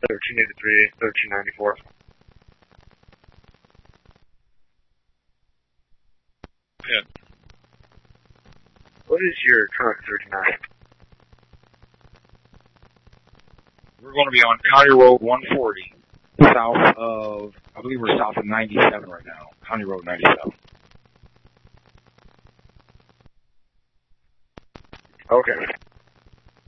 1383, 1394. Yeah. What is your current 39? We're going to be on County Road 140, south of, I believe we're south of 97 right now. County Road 97. Okay.